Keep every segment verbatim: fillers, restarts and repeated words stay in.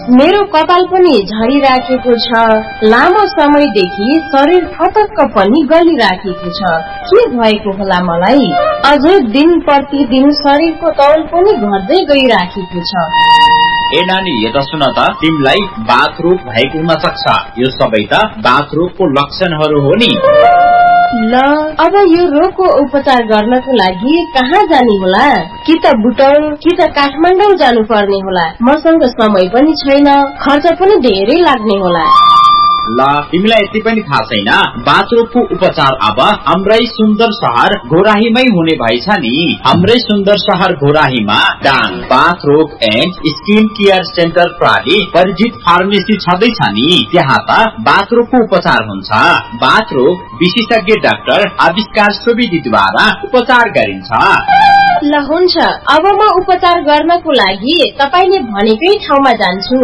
मेरो कपाल पनि झरिराखेको छ, लामो समयदेखि शरीर फटक्क पनि गलिराखेको छ। के भएको होला मलाई? अझै दिन प्रतिदिन शरीरको तौल पनि घट्दै गइराखेको छ। ए नानी, यता सुन त, तिमीलाई बाथरोग भएको हुन सक्छ। यो सबै त बाथरोगको लक्षणहरू हो नि। ल, अब यो रोगको उपचार गर्नको लागि कहाँ जाने होला? कि त बुटौल कि त काठमाडौँ जानु पर्ने होला। मसँग समय पनि छैन, खर्च पनि धेरै लाग्ने होला। ल, तिमीलाई यति पनि थाहा छैन? बाथरोगको उपचार अब हाम्रै सुन्दर शहर घोराहीमै हुने भएछ नि। हाम्रै सुन्दर शहर घोराहीमा डाङ बाथरोग एन्ड स्किन केयर सेन्टर प्रणाली परिचित फार्मेसी छँदैछ नि। त्यहाँ त बाथरोगको उपचार हुन्छ। बाथरोग विशेषज्ञ डाक्टर आविष्कार सुवेदीद्वारा उपचार गरिन्छ। ल हुन्छ, अब म उपचार गर्नको लागि तपाईले भनेकै ठाउँमा जान्छु।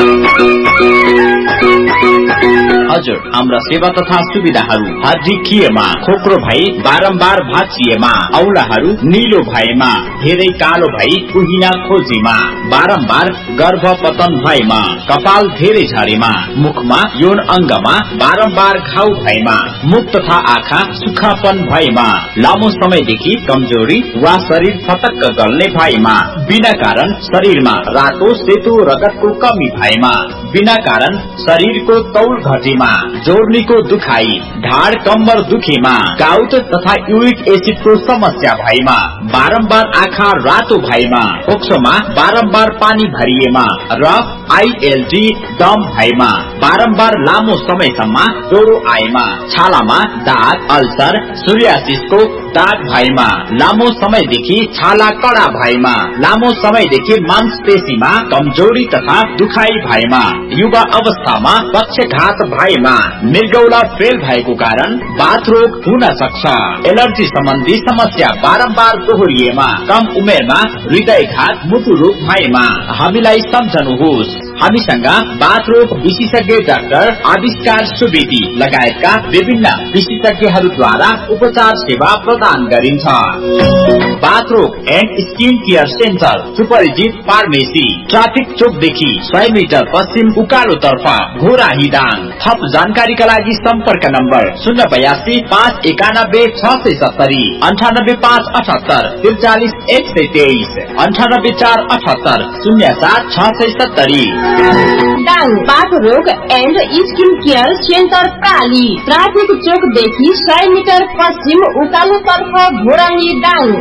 हजुर, हाम्रा सेवा तथा सुविधाहरू हड्डी खिएमा, खोक्रो भई बारम्बार भाँचिएमा, औलाहरू निलो भएमा, धेरै कालो भई कुहिना खोजीमा, बारम्बार गर्भपतन भएमा, कपाल धेरै झरेमा, मुखमा यौन अंगमा बारम्बार घाउ भएमा, मुख तथा आँखा सुक्खापन भएमा, लामो समयदेखि कमजोरी वा शरीर फटक्क गल्ने भएमा, बिना कारण शरीरमा रातो सेतो रगतको कमी भएमा, बिना कारण शरीरको तौल घटेमा, जोर्नीको दुखाई, ढाड कम्बर दुखेमा, गाउट तथा युरिक एसिडको समस्या भएमा, बारम्बार आँखा रातो भएमा, फोक्सोमा बारम्बार पानी भरिएमा र आईएलडी दम भएमा, बारम्बार लामो समयसम्म ज्वरो आएमा, छालामा दाग, अल्सर, सोरियासिसको दाग भएमा, लामो समयदेखि छाला कडा भएमा, लामो समयदेखि मांसपेशीमा कमजोरी तथा दुखाई भएमा, युवा अवस्थामा पक्षघात भएमा, मृगौला फेल भएको कारण बाथरोग हुन सक्छ। एलर्जी सम्बन्धी समस्या बारम्बार दोहोरिएमा, कम उमेरमा हृदयघात मुटु रोग भएमा हामीलाई सम्झनुहोस्। हामीसँग बाथरोग विशेषज्ञ डाक्टर आविष्कार सुवेदी लगायतका विभिन्न विशेषज्ञहरूद्वारा उपचार सेवा प्रदान गरिन्छ। बाथरोग एन्ड स्किन केयर सेन्टर सुपरिचित फार्मेसी ट्राफिक चोकदेखि सय मिटर पश्चिम उकालो तर्फ घोराही दाङ। थप जानकारीका लागि सम्पर्क नम्बर शून्य बयासी पाँच एकानब्बे छ सय सत्तरी अन्ठानब्बे पाँच अठहत्तर त्रिचालिस एक सय तेइस अन्ठानब्बे चार अठहत्तर शून्य सात छ सय सत्तरी। डाङ बाथरोग and skin care centre प्राली traffic चोकदेखि सय मिटर पश्चिम उकालो तर्फ घोराही डाङ।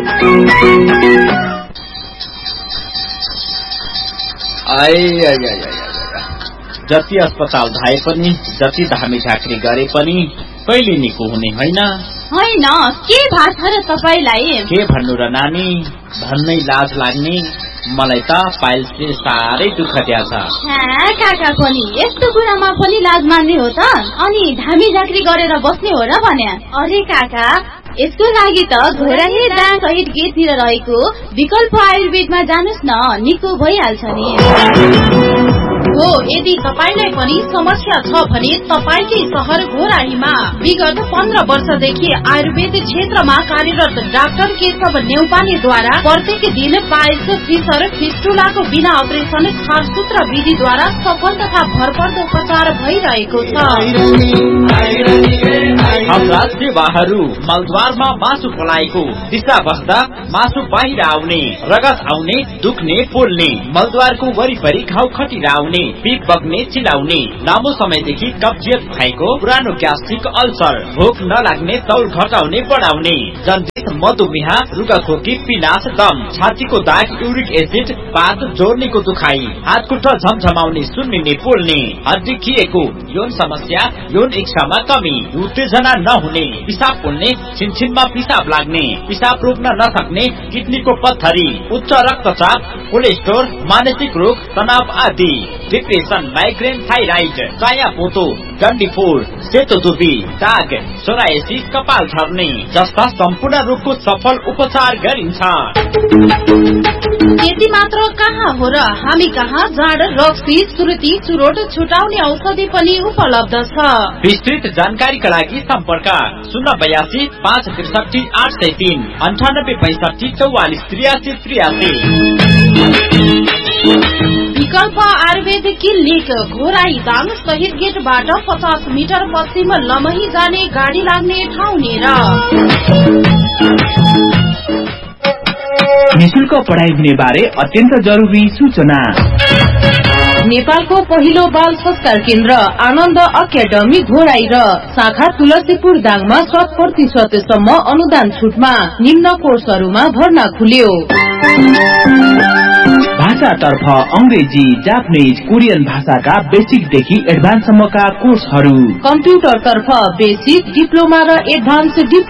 जति अस्पताल धाए पनि, जति धामी झाँक्री गरे पनि कहिले निको हुने होइन। होइन, के भएको छ र तपाईलाई? के भन्नु र नानी, भन्नै लाज लाग्ने। मलाई त पाइल्सले साह्रै दुःख दिया छ। काका पनि यस्तो कुरामा पनि लाज मान्ने हो त? अनि धामी झाँक्री गरेर बस्ने हो र भन्या? अरे काका, यसको लागि त घोराही दाङ सहित गेटतिर रहेको विकल्प आयुर्वेदमा जानुस् न, निको भइहाल्छ नि। हो, यदि तपाईलाई पनि समस्या छ भने तपाईकै शहर घोराहीमा विगत पन्ध्र वर्षदेखि आयुर्वेद क्षेत्रमा कार्यरत डाक्टर केशव नेउपानेद्वारा प्रत्येक दिन पाइल्स, फिसर, फिस्टुलाको बिना अपरेसन छारसूत्र विधिद्वारा सफल तथा भरपर्दो उपचार भइरहेको छ। हाम्रा सेवाहरू मलद्वारमा मासु पलाएको दिशा बस्दा मासु बाहिर आउने, रगत आउने, दुख्ने, पोल्ने, मलद्वारको वरिपरि घाउ खटिरा आउने, पिप बग्ने, चिलाउने, लामो समयदेखि कब्जियत भएको, पुरानो ग्यास्ट्रिक अल्सर, भोक नलाग्ने, तौल घटाउने बढाउने, जन्डिस, मधुमेह, रुगाखोकी, पिनास, दम, छातीको दाग, युरिक एसिड, पात, जोर्नीको दुखाई, हात खुट्टा झमझमाउने, सुन्निने, पोल्ने, हड्डी खिएको, यौन समस्या, यौन इच्छामा कमी, उत्तेजना नहुने, पिसाब पोल्ने, छिनछिनमा पिसाब लाग्ने, पिसाब रोक्न नसक्ने, किडनीको पत्थरी, उच्च रक्तचाप, कोलेस्ट्रोल, मानसिक रोग, तनाव आदि, डिप्रेसन, माइग्रेन, थाइराइड, चायापोतो, डन्डीफोर, सेतो धुपी, दाग, सोरायसिस, कपाल झर्ने जस्ता सम्पूर्ण रोगको सफल उपचार गरिन्छ। त्यति मात्र कहाँ हो र, हामी कहाँ जाड, रक्सी, सुर्ती, चुरोट छुटाउने औषधि पनि उपलब्ध छ। विस्तृत जानकारीका लागि सम्पर्क शून्य बयासी पाँच त्रिसठी आठ सय तीन अन्ठानब्बे पैंसठी चौवालिस त्रियासी त्रियासी। विकल्प आयुर्वेद क्लिनिक घोराई दाङ शहीद गेटबाट पचास मिटर पश्चिम लमही जाने गाडी लाग्ने ठाउँ लिएर। निशुल्क पढाइ हुने बारे अत्यन्त जरुरी सूचना। नेपालको पहिलो बाल संस्कार केन्द्र आनन्द अकादमी घोराई र शाखा तुलसीपुर दाङमा शत प्रतिशत सम्म अनुदान छुटमा निम्न कोर्सहरूमा भर्ना खुल्यो। भाषातर्फ अंग्रेजी, जापानिज, कोरियन भाषाका बेसिकदेखि एडभान्ससम्मका कोर्सहरू। कम्प्युटरतर्फ बेसिक, डिप्लोमा र एडभान्स